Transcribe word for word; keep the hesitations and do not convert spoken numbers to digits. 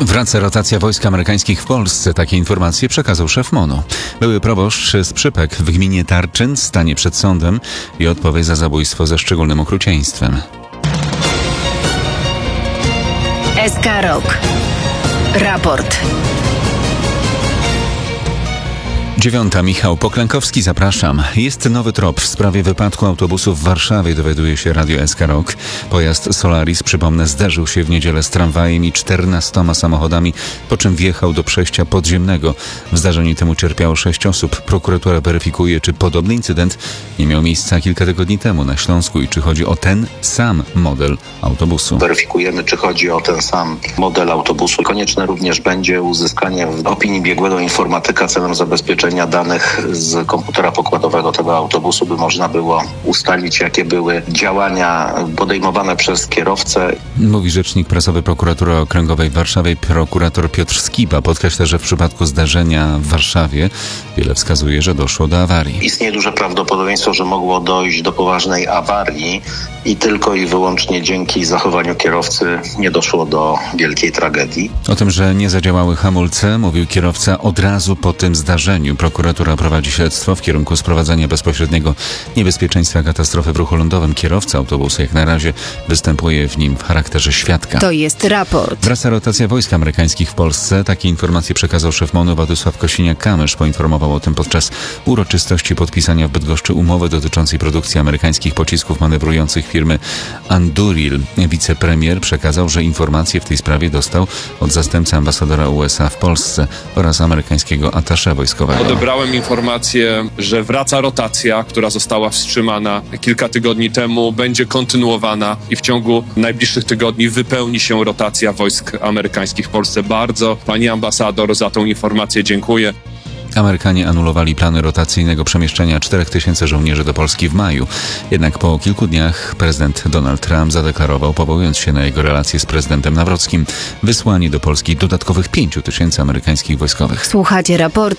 Wraca rotacja wojsk amerykańskich w Polsce. Takie informacje przekazał szef M O N u. Były proboszcz z Przypek w gminie Tarczyn stanie przed sądem i odpowie za zabójstwo ze szczególnym okrucieństwem. S K Rok. Raport. Dziewiąta. Michał Poklękowski, zapraszam. Jest nowy trop w sprawie wypadku autobusu w Warszawie, dowiaduje się Radio S K Rok. Pojazd Solaris, przypomnę, zderzył się w niedzielę z tramwajem i czternastoma samochodami, po czym wjechał do przejścia podziemnego. W zdarzeniu tym ucierpiało sześć osób. Prokuratura weryfikuje, czy podobny incydent nie miał miejsca kilka tygodni temu na Śląsku i czy chodzi o ten sam model autobusu. Weryfikujemy, czy chodzi o ten sam model autobusu. Konieczne również będzie uzyskanie w opinii biegłego informatyka celem zabezpieczenia danych z komputera pokładowego tego autobusu, by można było ustalić, jakie były działania podejmowane przez kierowcę. Mówi rzecznik prasowy Prokuratury Okręgowej w Warszawie, prokurator Piotr Skiba. Podkreśla, że w przypadku zdarzenia w Warszawie wiele wskazuje, że doszło do awarii. Istnieje duże prawdopodobieństwo, że mogło dojść do poważnej awarii i tylko i wyłącznie dzięki zachowaniu kierowcy nie doszło do wielkiej tragedii. O tym, że nie zadziałały hamulce, mówił kierowca od razu po tym zdarzeniu. Prokuratura prowadzi śledztwo w kierunku sprowadzenia bezpośredniego niebezpieczeństwa katastrofy w ruchu lądowym. Kierowca autobusu jak na razie występuje w nim w charakterze świadka. To jest raport. Wraca rotacja wojsk amerykańskich w Polsce. Takie informacje przekazał szef M O N u Władysław Kosiniak-Kamysz. Poinformował o tym podczas uroczystości podpisania w Bydgoszczy umowy dotyczącej produkcji amerykańskich pocisków manewrujących firmy Anduril. Wicepremier przekazał, że informacje w tej sprawie dostał od zastępcy ambasadora U S A w Polsce oraz amerykańskiego attaché wojskowego. Odebrałem informację, że wraca rotacja, która została wstrzymana kilka tygodni temu, będzie kontynuowana i w ciągu najbliższych tygodni wypełni się rotacja wojsk amerykańskich w Polsce. Bardzo pani ambasador za tą informację dziękuję. Amerykanie anulowali plany rotacyjnego przemieszczenia czterech tysięcy żołnierzy do Polski w maju. Jednak po kilku dniach prezydent Donald Trump zadeklarował, powołując się na jego relacje z prezydentem Nawrockim, wysłanie do Polski dodatkowych pięciu tysięcy amerykańskich wojskowych. Słuchacie raportu